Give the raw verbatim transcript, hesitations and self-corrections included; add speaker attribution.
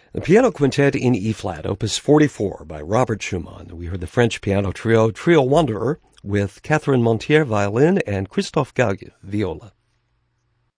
Speaker 1: The Piano Quintet in E-flat, Opus forty-four by Robert Schumann. We heard the French piano trio, Trio Wanderer, with Catherine Montier, violin, and Christophe Gague, viola.